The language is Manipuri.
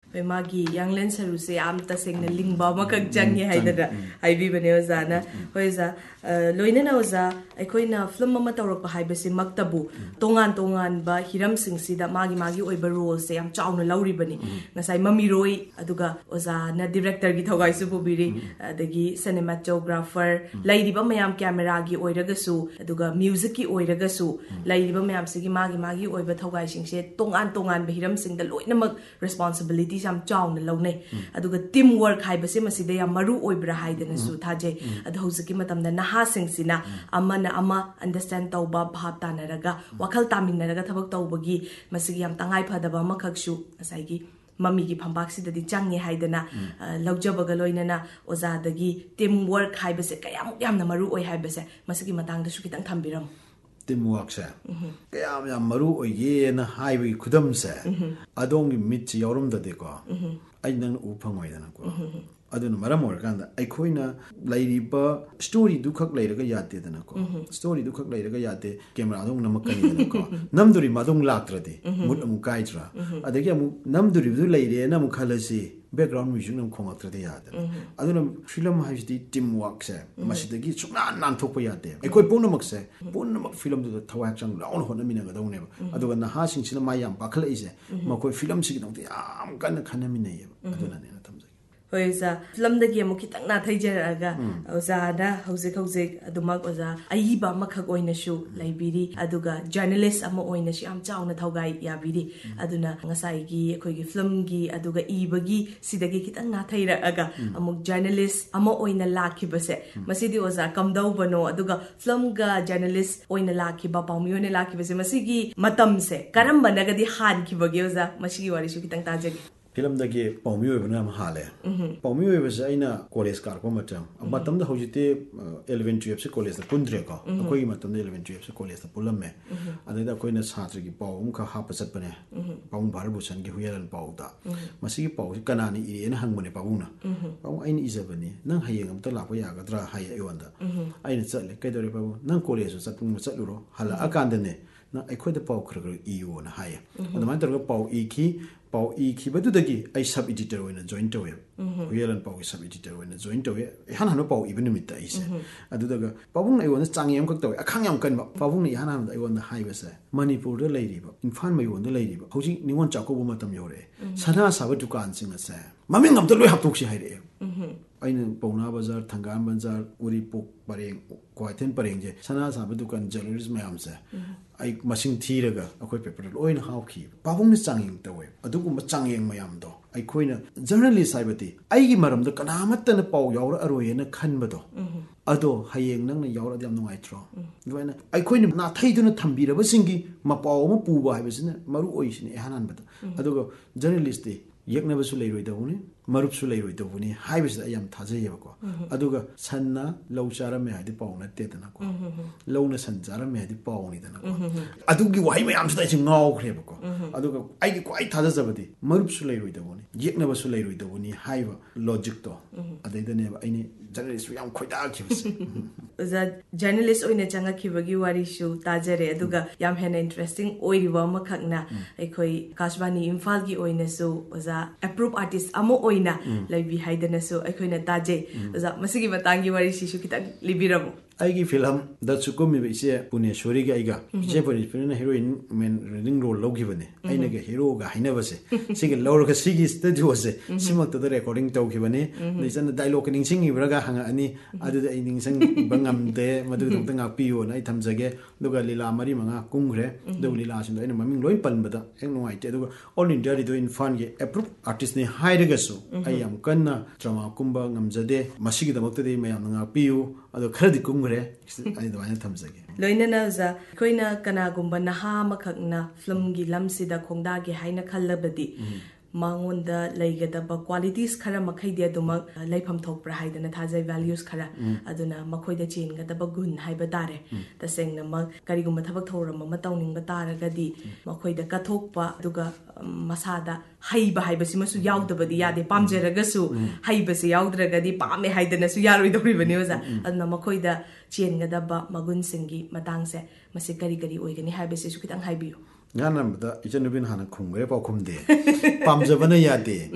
ꯃꯥꯒꯤ ꯌꯥꯡꯂꯦꯟ ꯁꯔꯨꯁꯦ ꯌꯥꯝ ꯇꯁꯦꯡꯅ ꯂꯤꯡꯕ ꯑꯃꯈꯛ ꯆꯪꯉꯦ ꯍꯥꯏꯗꯅ ꯍꯥꯏꯕꯤꯕꯅꯦ ꯑꯣꯖꯥꯅ ꯍꯣꯏ ꯑꯣꯖꯥ ꯂꯣꯏꯅꯅ ꯑꯣꯖꯥ ꯑꯩꯈꯣꯏꯅ ꯐꯤꯂꯝ ꯑꯃ ꯇꯧꯔꯛꯄ ꯍꯥꯏꯕꯁꯤꯃꯛꯇꯕꯨ ꯇꯣꯉꯥꯟ ꯇꯣꯉꯥꯟꯕ ꯍꯤꯔꯝꯁꯤꯡꯁꯤꯗ ꯃꯥꯒꯤ ꯑꯣꯏꯕ ꯔꯣꯜꯁꯦ ꯌꯥꯝ ꯆꯥꯎꯅ ꯂꯧꯔꯤꯕꯅꯤ ꯉꯁꯥꯏ ꯃꯃꯤꯔꯣꯏ ꯑꯗꯨꯒ ꯑꯣꯖꯥꯅ ꯗꯤꯔꯦꯛꯇꯔꯒꯤ ꯊꯧꯒꯥꯏꯁꯨ ꯄꯨꯕꯤꯔꯤ ꯑꯗꯒꯤ ꯁꯤꯅꯦꯃꯥꯇꯣꯒ꯭ꯔꯥꯐꯔ ꯂꯩꯔꯤꯕ ꯃꯌꯥꯝ ꯀꯦꯃꯦꯔꯥꯒꯤ ꯑꯣꯏꯔꯒꯁꯨ ꯑꯗꯨꯒ ꯃ꯭ꯌꯨꯖꯤꯛꯀꯤ ꯑꯣꯏꯔꯒꯁꯨ ꯂꯩꯔꯤꯕ ꯃꯌꯥꯝꯁꯤꯒꯤ ꯃꯥꯒꯤ ꯑꯣꯏꯕ ꯊꯧꯒꯥꯏꯁꯤꯡꯁꯦ ꯇꯣꯉꯥꯟ ꯇꯣꯉꯥꯟꯕ ꯍꯤꯔꯝꯁꯤꯡꯗ ꯂꯣꯏꯅꯃꯛ ꯔꯦꯁꯄꯣꯟꯁꯤꯕꯤꯂꯤꯇꯤ ꯌꯥꯝ ꯆꯥꯎꯅ ꯂꯧꯅꯩ ꯑꯗꯨꯒ ꯇꯤꯝ ꯋꯥꯔꯛ ꯍꯥꯏꯕꯁꯦ ꯃꯁꯤꯗ ꯌꯥꯝ ꯃꯔꯨ ꯑꯣꯏꯕ꯭ꯔꯥ ꯍꯥꯏꯗꯅꯁꯨ ꯊꯥꯖꯩ ꯑꯗꯣ ꯍꯧꯖꯤꯛꯀꯤ ꯃꯇꯝꯗ ꯅꯍꯥꯁꯤꯡꯁꯤꯅ ꯑꯃꯅ ꯑꯃ ꯑꯟꯗꯔꯁꯇꯦꯟ ꯇꯧꯕ ꯚꯥꯞ ꯇꯥꯅꯔꯒ ꯋꯥꯈꯜ ꯇꯥꯃꯤꯟꯅꯔꯒ ꯊꯕꯛ ꯇꯧꯕꯒꯤ ꯃꯁꯤꯒꯤ ꯌꯥꯝ ꯇꯉꯥꯏ ꯐꯗꯕ ꯑꯃꯈꯛꯁꯨ ꯉꯁꯥꯏꯒꯤ ꯃꯃꯤꯒꯤ ꯐꯝꯄꯥꯛꯁꯤꯗꯗꯤ ꯆꯪꯉꯦ ꯍꯥꯏꯗꯅ ꯂꯧꯖꯕꯒ ꯂꯣꯏꯅꯅ ꯑꯣꯖꯥꯗꯒꯤ ꯇꯤꯝ ꯋꯥꯔꯛ ꯍꯥꯏꯕꯁꯦ ꯀꯌꯥꯃꯨꯛ ꯌꯥꯝꯅ ꯃꯔꯨ ꯑꯣꯏ ꯍꯥꯏꯕꯁꯦ ꯃꯁꯤꯒꯤ ꯃꯇꯥꯡꯗꯁꯨ ꯈꯤꯇꯪ ꯊꯝꯕꯤꯔꯝꯃꯨ ꯇꯤꯝ ꯋꯥꯔꯛꯁꯦ ꯀꯌꯥꯝ ꯌꯥꯝ ꯃꯔꯨ ꯑꯣꯏꯒꯦꯅ ꯍꯥꯏꯕꯒꯤ ꯈꯨꯗꯝꯁꯦ ꯑꯗꯣꯝꯒꯤ ꯃꯤꯠꯁꯦ ꯌꯥꯎꯔꯝꯗꯗꯤꯀꯣ ꯑꯩ ꯅꯪꯅ ꯎꯕ ꯐꯪꯉꯣꯏꯗꯅꯀꯣ ꯑꯗꯨꯅ ꯃꯔꯝ ꯑꯣꯏꯔꯀꯥꯟꯗ ꯑꯩꯈꯣꯏꯅ ꯂꯩꯔꯤꯕ ꯁ꯭ꯇꯣꯔꯤꯗꯨꯈꯛ ꯂꯩꯔꯒ ꯌꯥꯗꯦꯗꯅꯀꯣ ꯁ꯭ꯇꯣꯔꯤꯗꯨꯈꯛ ꯂꯩꯔꯒ ꯌꯥꯗꯦ ꯀꯦꯃꯦꯔꯥꯗꯣ ꯑꯃꯨꯛ ꯅꯝꯃꯛꯀꯅꯤꯗꯅꯀꯣ ꯅꯝꯗꯣꯔꯤ ꯃꯗꯣ ꯂꯥꯛꯇ꯭ꯔꯗꯤ ꯃꯨꯠ ꯑꯃꯨꯛ ꯀꯥꯏꯗ꯭ꯔꯥ ꯑꯗꯒꯤ ꯑꯃꯨꯛ ꯅꯝꯗꯣꯔꯤꯕꯗꯨ ꯂꯩꯔꯦꯅ ꯑꯃꯨꯛ ꯈꯜꯂꯁꯤ ꯕꯦꯛꯒ꯭ꯔꯥꯎꯟ ꯃ꯭ꯌꯨꯖꯤꯛꯅ ꯑꯃꯨꯛ ꯈꯣꯡꯉꯛꯇ꯭ꯔꯗꯤ ꯌꯥꯗꯅ ꯑꯗꯨꯅ ꯐꯤꯂꯝ ꯍꯥꯏꯕꯁꯤꯗꯤ ꯇꯤꯝ ꯋꯥꯔꯛꯁꯦ ꯃꯁꯤꯗꯒꯤ ꯁꯨꯡꯅꯥꯟ ꯅꯥꯟꯊꯣꯛꯄ ꯌꯥꯗꯦ ꯑꯩꯈꯣꯏ ꯄꯨꯝꯅꯃꯛꯁꯦ ꯄꯨꯝꯅꯃꯛ ꯐꯤꯂꯝꯗꯨꯗ ꯊꯋꯥꯏ ꯍꯛꯆꯥꯡ ꯂꯥꯎꯅ ꯍꯣꯠꯅꯃꯤꯟꯅꯒꯗꯧꯅꯦꯕ ꯑꯗꯨꯒ ꯅꯍꯥꯁꯤꯡꯁꯤꯅ ꯃꯥ ꯌꯥꯝ ꯄꯥꯈꯠꯂꯛꯏꯁꯦ ꯃꯈꯣꯏ ꯐꯤꯂꯝꯁꯤꯒꯤꯗꯃꯛꯇ ꯌꯥꯝ ꯀꯟꯅ ꯈꯟꯅꯃꯤꯟꯅꯩꯌꯦꯕ ꯑꯗꯨꯅꯅꯦꯅ ꯊꯝꯖꯒꯦ ꯍꯣꯏ ꯑꯣꯖꯥ ꯐꯤꯂꯝꯗꯒꯤ ꯑꯃꯨꯛ ꯈꯤꯇꯪ ꯅꯥꯊꯩꯖꯔꯛꯑꯒ ꯑꯣꯖꯥꯅ ꯍꯧꯖꯤꯛ ꯑꯗꯨꯃꯛ ꯑꯣꯖꯥ ꯑꯏꯕ ꯑꯃꯈꯛ ꯑꯣꯏꯅꯁꯨ ꯂꯩꯕꯤꯔꯤ ꯑꯗꯨꯒ ꯖꯔꯅꯦꯂꯤꯁ ꯑꯃ ꯑꯣꯏꯅꯁꯨ ꯌꯥꯝ ꯆꯥꯎꯅ ꯊꯧꯒꯥꯏ ꯌꯥꯕꯤꯔꯤ ꯑꯗꯨꯅ ꯉꯁꯥꯏꯒꯤ ꯑꯩꯈꯣꯏꯒꯤ ꯐꯤꯂꯝꯒꯤ ꯑꯗꯨꯒ ꯏꯕꯒꯤ ꯁꯤꯗꯒꯤꯈꯤꯇꯪ ꯅꯥꯊꯩꯔꯛꯑꯒ ꯑꯃꯨꯛ ꯖꯔꯅꯦꯂꯤꯁ ꯑꯃ ꯑꯣꯏꯅ ꯂꯥꯛꯈꯤꯕꯁꯦ ꯃꯁꯤꯗꯤ ꯑꯣꯖꯥ ꯀꯝꯗꯧꯕꯅꯣ ꯑꯗꯨꯒ ꯐꯤꯂꯝꯒ ꯖꯔꯅꯦꯂꯤꯁ ꯑꯣꯏꯅ ꯂꯥꯛꯈꯤꯕ ꯄꯥꯎꯃꯤ ꯑꯣꯏꯅ ꯂꯥꯛꯈꯤꯕꯁꯦ ꯃꯁꯤꯒꯤ ꯃꯇꯝꯁꯦ ꯀꯔꯝꯕꯅꯒꯗꯤ ꯍꯥꯟꯈꯤꯕꯒꯦ ꯑꯣꯖꯥ ꯃꯁꯤꯒꯤ ꯋꯥꯔꯤꯁꯨ ꯈꯤꯇꯪ ꯇꯥꯖꯒꯦ ꯐꯤꯂꯝꯗꯒꯤ ꯄꯥꯎꯃꯤ ꯑꯣꯏꯕꯅ ꯌꯥꯝ ꯍꯥꯜꯂꯦ ꯄꯥꯎꯃꯤ ꯑꯣꯏꯕꯁꯦ ꯑꯩꯅ ꯀꯣꯂꯦꯖ ꯀꯥꯔꯛꯄ ꯃꯇꯝꯗ ꯍꯧꯖꯤꯛꯇꯤ 11 12ꯁꯦ ꯀꯣꯂꯦꯖꯇ ꯄꯨꯟꯗ꯭ꯔꯦꯀꯣ ꯑꯩꯈꯣꯏꯒꯤ ꯃꯇꯝꯗ 11 12ꯁꯦ ꯀꯣꯂꯦꯖꯇ ꯄꯨꯜꯂꯝꯃꯦ ꯑꯗꯩꯗ ꯑꯩꯈꯣꯏꯅ ꯁꯥꯇ꯭ꯔꯒꯤ ꯄꯥꯎ ꯑꯃꯈꯛ ꯍꯥꯞꯄ ꯆꯠꯄꯅꯦ ꯄꯥꯕꯨꯡ ꯚꯥꯔꯠꯚꯨꯁꯟꯒꯤ ꯍꯨꯌꯦꯜꯂꯟ ꯄꯥꯎꯗ ꯃꯁꯤꯒꯤ ꯄꯥꯎꯁꯤ ꯀꯅꯥꯅ ꯏꯔꯦꯅ ꯍꯪꯕꯅꯦ ꯄꯥꯕꯨꯡꯅ ꯄꯥꯕꯨꯡ ꯑꯩꯅ ꯏꯖꯕꯅꯤ ꯅꯪ ꯍꯌꯦꯡ ꯑꯃꯇ ꯂꯥꯛꯄ ꯌꯥꯒꯗ꯭ꯔꯥ ꯍꯥꯏꯌꯦ ꯑꯩꯉꯣꯟꯗ ꯑꯩꯅ ꯆꯠꯂꯦ ꯀꯩꯗꯧꯔꯦ ꯄꯥꯕꯨꯡ ꯅꯪ ꯀꯣꯂꯦꯖꯇ ꯆꯠꯂꯨꯔꯣ ꯍꯜꯂꯛꯑꯀꯥꯟꯗꯅꯦ ꯅꯪ ꯑꯩꯈꯣꯏꯗ ꯄꯥꯎ ꯈꯔ ꯏꯌꯣꯅ ꯍꯥꯏꯌꯦ ꯑꯗꯨꯃꯥꯏꯅ ꯇꯧꯔꯒ ꯄꯥꯎ ꯏꯈꯤꯕꯗꯨꯗꯒꯤ ꯑꯩ ꯁꯕ ꯏꯗꯤꯇꯔ ꯑꯣꯏꯅ ꯖꯣꯏꯟ ꯇꯧꯋꯦꯕ ꯍꯨꯌꯦꯜꯂꯟ ꯄꯥꯎꯒꯤ ꯁꯕ ꯏꯗꯤꯇꯔ ꯑꯣꯏꯅ ꯖꯣꯏꯟ ꯇꯧꯋꯦ ꯏꯍꯥꯟ ꯍꯥꯟꯕ ꯄꯥꯎ ꯏꯕ ꯅꯨꯃꯤꯠꯇ ꯑꯩꯁꯦ ꯑꯗꯨꯗꯒ ꯄꯥꯕꯨꯡꯅ ꯑꯩꯉꯣꯟꯗ ꯆꯥꯡꯌꯦꯡ ꯑꯃꯈꯛ ꯇꯧꯋꯦ ꯑꯈꯪ ꯌꯥꯝ ꯀꯟꯕ ꯄꯥꯕꯨꯡꯅ ꯏꯍꯥꯟ ꯍꯥꯟꯕꯗ ꯑꯩꯉꯣꯟꯗ ꯍꯥꯏꯕꯁꯦ ꯃꯅꯤꯄꯨꯔꯗ ꯂꯩꯔꯤꯕ ꯏꯝꯐꯥꯜ ꯃꯌꯣꯟꯗ ꯂꯩꯔꯤꯕ ꯍꯧꯖꯤꯛ ꯅꯤꯉꯣꯜ ꯆꯥꯛꯀꯧꯕ ꯃꯇꯝ ꯌꯧꯔꯛꯑꯦ ꯁꯅꯥ ꯁꯥꯕ ꯗꯨꯀꯥꯟꯁꯤꯡ ꯑꯁꯦ ꯃꯃꯤꯡ ꯑꯝꯇ ꯂꯣꯏ ꯍꯥꯞꯇꯣꯛꯁꯤ ꯍꯥꯏꯔꯛꯑꯦ ꯑꯩꯅ ꯄꯧꯅꯥ ꯕꯖꯥꯔ ꯊꯪꯒꯥꯜ ꯕꯖꯥꯔ ꯎꯔꯤꯄꯣꯛ ꯄꯔꯦꯡ ꯀ꯭ꯋꯥꯀꯩꯊꯦꯜ ꯄꯔꯦꯡꯁꯦ ꯁꯅꯥ ꯁꯥꯕ ꯗꯨꯀꯥꯟ ꯖꯨꯋꯦꯂꯔꯤꯁ ꯃꯌꯥꯝꯁꯦ ꯑꯩ ꯃꯁꯤꯡ ꯊꯤꯔꯒ ꯑꯩꯈꯣꯏ ꯄꯦꯄꯔꯗ ꯂꯣꯏꯅ ꯍꯥꯞꯈꯤꯕ ꯄꯥꯕꯨꯡꯅ ꯆꯥꯡꯌꯦꯡ ꯇꯧꯋꯦ ꯑꯗꯨꯒꯨꯝꯕ ꯆꯥꯡꯌꯦꯡ ꯃꯌꯥꯝꯗꯣ ꯑꯩꯈꯣꯏꯅ ꯖꯔꯅꯦꯂꯤꯁ ꯍꯥꯏꯕꯗꯤ ꯑꯩꯒꯤ ꯃꯔꯝꯗ ꯀꯅꯥꯃꯠꯇꯅ ꯄꯥꯎ ꯌꯥꯎꯔꯛꯑꯔꯣꯏꯅ ꯈꯟꯕꯗꯣ ꯑꯗꯣ ꯍꯌꯦꯡ ꯅꯪꯅ ꯌꯥꯎꯔꯛꯑꯗꯤ ꯌꯥꯝ ꯅꯨꯡꯉꯥꯏꯇ꯭ꯔꯣ ꯑꯗꯨꯃꯥꯏꯅ ꯑꯩꯈꯣꯏꯅ ꯅꯥꯊꯩꯗꯨꯅ ꯊꯝꯕꯤꯔꯕꯁꯤꯡꯒꯤ ꯃꯄꯥꯎ ꯑꯃ ꯄꯨꯕ ꯍꯥꯏꯕꯁꯤꯅ ꯃꯔꯨ ꯑꯣꯏꯁꯤꯅꯤ ꯏꯍꯥꯟ ꯍꯥꯟꯕꯗ ꯑꯗꯨꯒ ꯖꯔꯅꯦꯂꯤꯁꯇꯤ ꯌꯦꯛꯅꯕꯁꯨ ꯂꯩꯔꯣꯏꯗꯧꯕꯅꯤ ꯃꯔꯨꯞꯁꯨ ꯂꯩꯔꯣꯏꯗꯧꯕꯅꯤ ꯍꯥꯏꯕꯁꯤꯗ ꯑꯩ ꯌꯥꯝ ꯊꯥꯖꯩꯌꯦꯕꯀோ ꯑꯗꯨꯒ ꯁꯟꯅ ꯂꯧ ꯆꯥꯔꯝꯃꯦ ꯍꯥꯏꯗꯤ ꯄꯥꯎ ꯅꯠꯇꯦꯗꯅꯀꯣ ꯂꯧꯅ ꯁꯟ ꯆꯥꯔꯝꯃꯦ ꯍꯥꯏꯗꯤ ꯄꯥꯎꯅꯤꯗꯅꯀꯣ ꯑꯗꯨꯒꯤ ꯋꯥꯍꯩ ꯃꯌꯥꯝꯁꯤꯗ ꯑꯩꯁꯦ ꯉꯥꯎꯈ꯭ꯔꯦꯕꯀꯣ ꯑꯗꯨꯒ ꯑꯩꯒꯤ ꯈ꯭ꯋꯥꯏ ꯊꯥꯖꯖꯕꯗꯤ ꯃꯔꯨꯞꯁꯨ ꯂꯩꯔꯣꯏꯗꯧꯕꯅꯤ ꯌꯦꯛꯅꯕꯁꯨ ꯂꯩꯔꯣꯏꯗꯧꯕꯅꯤ ꯍꯥꯏꯕ ꯂꯣꯖꯤꯛꯇꯣ ꯑꯗꯩꯗꯅꯦꯕ ꯑꯩꯅ ꯖꯔꯅꯦꯂꯤꯁꯁꯨ ꯌꯥꯝ ꯈꯣꯏꯗꯥꯈꯤꯕꯁꯦ ꯑꯣꯖꯥ ꯖꯔꯅꯦꯂꯤꯁ ꯑꯣꯏꯅ ꯆꯪꯉꯛꯈꯤꯕꯒꯤ ꯋꯥꯔꯤꯁꯨ ꯇꯥꯖꯔꯦ ꯑꯗꯨꯒ ꯌꯥꯝ ꯍꯦꯟꯅ ꯏꯟꯇꯔꯦꯁꯇꯤꯡ ꯑꯣꯏꯔꯤꯕ ꯑꯃꯈꯛꯅ ꯑꯩꯈꯣꯏ ꯀꯥꯁꯕꯥꯅꯤ ꯏꯝꯐꯥꯜꯒꯤ ꯑꯣꯏꯅꯁꯨ ꯑꯣꯖꯥ ꯑꯦꯄ꯭ꯔꯨꯞ ꯑꯥꯔꯇꯤꯁ ꯑꯃ ꯑꯣꯏꯅ ꯂꯩꯕꯤ ꯍꯥꯏꯗꯅꯁꯨ ꯑꯩꯈꯣꯏꯅ ꯇꯥꯖꯩ ꯑꯣꯖꯥ ꯃꯁꯤꯒꯤ ꯃꯇꯥꯡꯒꯤ ꯋꯥꯔꯤꯁꯤꯁꯨ ꯈꯤꯇꯪ ꯂꯤꯕꯤꯔꯝꯃꯨ ꯑꯩꯒꯤ ꯐꯤꯂꯝꯗꯁꯨ ꯀꯨꯝꯃꯤꯕ ꯏꯆꯦ ꯄꯨꯅꯦꯁꯣꯔꯤꯒ ꯑꯩꯒ ꯏꯆꯦ ꯄꯨꯅꯦꯁꯣꯔꯤꯅ ꯍꯦꯔꯣꯏꯟ ꯃꯦꯟ ꯔꯤꯗꯤꯡ ꯔꯣꯜ ꯂꯧꯈꯤꯕꯅꯦ ꯑꯩꯅꯒ ꯍꯦꯔꯣꯒ ꯍꯥꯏꯅꯕꯁꯦ ꯁꯤꯒ ꯂꯧꯔꯒ ꯁꯤꯒꯤ ꯁ꯭ꯇꯨꯗꯤꯑꯣꯁꯦ ꯁꯤꯃꯛꯇꯗ ꯔꯦꯀꯣꯔꯗꯤꯡ ꯇꯧꯈꯤꯕꯅꯤ ꯏꯆꯟꯅ ꯗꯥꯏꯂꯣꯒꯀ ꯅꯤꯡꯁꯤꯡꯉꯤꯕ꯭ꯔꯥꯒ ꯍꯪꯉꯛꯑꯅꯤ ꯑꯗꯨꯗꯤ ꯑꯩ ꯅꯤꯡꯁꯤꯡꯕ ꯉꯝꯗꯦ ꯃꯗꯨꯒꯤꯗꯃꯛꯇ ꯉꯥꯛꯄꯤꯌꯨꯅ ꯑꯩ ꯊꯝꯖꯒꯦ ꯑꯗꯨꯒ ꯂꯤꯂꯥ 4-5 ꯀꯨꯝꯈ꯭ꯔꯦ ꯑꯗꯨꯒ ꯂꯤꯂꯥꯁꯤꯡꯗꯣ ꯑꯩꯅ ꯃꯃꯤꯡ ꯂꯣꯏ ꯄꯟꯕꯗ ꯍꯦꯛ ꯅꯨꯡꯉꯥꯏꯇꯦ ꯑꯗꯨꯒ ꯑꯣꯜ ꯏꯟꯗꯤꯌꯥ ꯔꯦꯗꯤꯑꯣ ꯏꯝꯐꯥꯜꯒꯤ ꯑꯦꯄ꯭ꯔꯨꯞ ꯑꯥꯔꯇꯤꯁꯅꯤ ꯍꯥꯏꯔꯒꯁꯨ ꯑꯩ ꯌꯥꯝ ꯀꯟꯅ ꯗ꯭ꯔꯃꯥ ꯀꯨꯝꯕ ꯉꯝꯖꯗꯦ ꯃꯁꯤꯒꯤꯗꯃꯛꯇꯗꯤ ꯃꯌꯥꯝꯅ ꯉꯥꯛꯄꯤꯌꯨ ꯑꯗꯣ ꯈꯔꯗꯤ ꯀꯨꯝꯈ꯭ꯔꯦ ꯑꯩ ꯑꯗꯨꯃꯥꯏꯅ ꯊꯝꯖꯒꯦ ꯂꯣꯏꯅꯅ ꯑꯣꯖꯥ ꯑꯩꯈꯣꯏꯅ ꯀꯅꯥꯒꯨꯝꯕ ꯅꯍꯥ ꯑꯃꯈꯛꯅ ꯐꯤꯂꯝꯒꯤ ꯂꯝꯁꯤꯗ ꯈꯣꯡꯗꯥꯒꯦ ꯍꯥꯏꯅ ꯈꯜꯂꯕꯗꯤ ꯃꯉꯣꯟꯗ ꯂꯩꯒꯗꯕ ꯀ꯭ꯋꯥꯂꯤꯇꯤꯁ ꯈꯔ ꯃꯈꯩꯗꯤ ꯑꯗꯨꯃꯛ ꯂꯩꯐꯝ ꯊꯣꯛꯄ꯭ꯔꯥ ꯍꯥꯏꯗꯅ ꯊꯥꯖꯩ ꯚꯦꯜꯌꯨꯁ ꯈꯔ ꯑꯗꯨꯅ ꯃꯈꯣꯏꯗ ꯆꯦꯟꯒꯗꯕ ꯒꯨꯟ ꯍꯥꯏꯕ ꯇꯥꯔꯦ ꯇꯁꯦꯡꯅꯃꯛ ꯀꯔꯤꯒꯨꯝꯕ ꯊꯕꯛ ꯊꯧꯔꯝ ꯑꯃ ꯇꯧꯅꯤꯡꯕ ꯇꯥꯔꯒꯗꯤ ꯃꯈꯣꯏꯗ ꯀꯠꯊꯣꯛꯄ ꯑꯗꯨꯒ ꯃꯁꯥꯗ ꯍꯩꯕ ꯍꯥꯏꯕꯁꯤꯃꯁꯨ ꯌꯥꯎꯗꯕꯗꯤ ꯌꯥꯗꯦ ꯄꯥꯝꯖꯔꯒꯁꯨ ꯍꯩꯕꯁꯤ ꯌꯥꯎꯗ꯭ꯔꯒꯗꯤ ꯄꯥꯝꯃꯦ ꯍꯥꯏꯗꯅꯁꯨ ꯌꯥꯔꯣꯏꯗꯧꯔꯤꯕꯅꯤ ꯑꯣꯖꯥ ꯑꯗꯨꯅ ꯃꯈꯣꯏꯗ ꯆꯦꯟꯒꯗꯕ ꯃꯒꯨꯟꯁꯤꯡꯒꯤ ꯃꯇꯥꯡꯁꯦ ꯃꯁꯤ ꯀꯔꯤ ꯀꯔꯤ ꯑꯣꯏꯒꯅꯤ ꯍꯥꯏꯕꯁꯤꯁꯨ ꯈꯤꯇꯪ ꯍꯥꯏꯕꯤꯌꯨ ꯉꯥꯟꯅꯕꯗ ꯏꯆꯟꯅꯨꯄꯤꯅ ꯍꯥꯟꯅ ꯈꯨꯝꯈ꯭ꯔꯦ ꯄꯥꯎꯈꯨꯝꯗꯦ ꯄꯥꯝꯖꯕꯅ ꯌꯥꯗꯦ